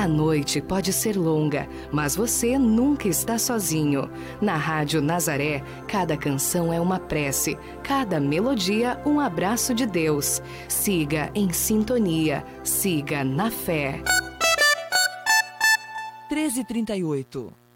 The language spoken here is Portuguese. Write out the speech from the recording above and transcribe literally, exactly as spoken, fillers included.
noite pode ser longa, mas você nunca está sozinho. Na Rádio Nazaré, cada canção é uma prece, cada melodia um abraço de Deus. Siga em sintonia, siga na fé. treze e trinta e oito.